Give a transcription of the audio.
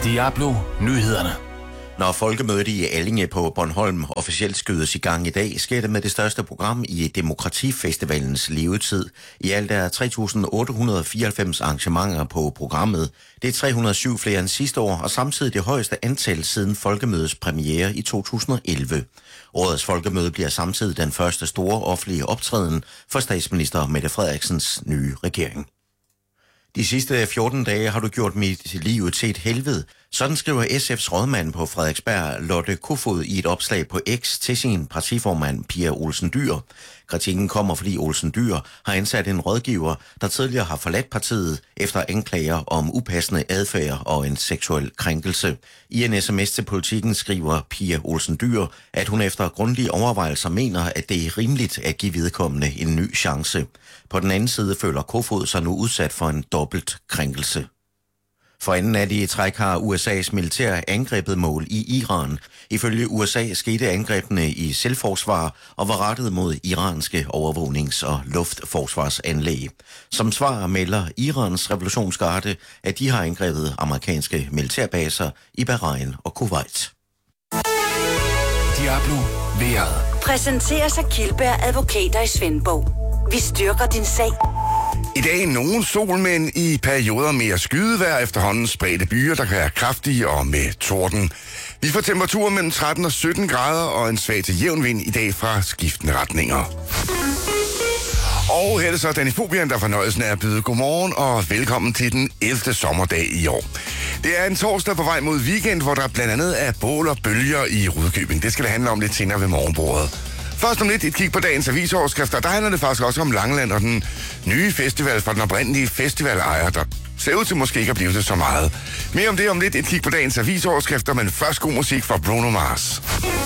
Diablo Nyhederne. Når folkemødet i Allinge på Bornholm officielt skydes i gang i dag, sker det med det største program i Demokratifestivalens levetid. I alt er 3.894 arrangementer på programmet. Det er 307 flere end sidste år, og samtidig det højeste antal siden folkemødets premiere i 2011. Årets folkemøde bliver samtidig den første store offentlige optræden for statsminister Mette Frederiksens nye regering. De sidste 14 dage har du gjort mit liv til et helvede. Sådan skriver SF's rådmand på Frederiksberg, Lotte Kofod, i et opslag på X til sin partiformand Pia Olsen Dyhr. Kritikken kommer, fordi Olsen Dyhr har ansat en rådgiver, der tidligere har forladt partiet efter anklager om upassende adfærd og en seksuel krænkelse. I en sms til Politikken skriver Pia Olsen Dyhr, at hun efter grundige overvejelser mener, at det er rimeligt at give vedkommende en ny chance. På den anden side føler Kofod sig nu udsat for en dobbelt krænkelse. For anden nat i træk har USA's militær angrebet mål i Iran. Ifølge USA skete angrebene i selvforsvar og var rettet mod iranske overvågnings- og luftforsvarsanlæg. Som svar melder Irans revolutionsgarde, at de har angrebet amerikanske militærbaser i Bahrain og Kuwait. Diablo Vejret. Præsenteres af Kildberg Advokater i Svendborg. Vi styrker din sag. I dag nogen sol, men i perioder mere skydevejr efterhånden spredte byer, der kan være kraftige og med torden. Vi får temperaturer mellem 13 og 17 grader og en svag til jævn vind i dag fra skiftende retninger. Og her er det så Danifobian, der fornøjelsen af at byde godmorgen og velkommen til den 11. sommerdag i år. Det er en torsdag på vej mod weekend, hvor der blandt andet er bål og bølger i Rudkøbing. Det skal det handle om lidt senere ved morgenbordet. Først om lidt et kig på dagens avisoverskrifter. Der handler det faktisk også om Langeland og den nye festival fra den oprindelige festivalejer, der ser ud til måske ikke at blive det så meget. Mere om det om lidt et kig på dagens avisoverskrifter, men først god musik fra Bruno Mars.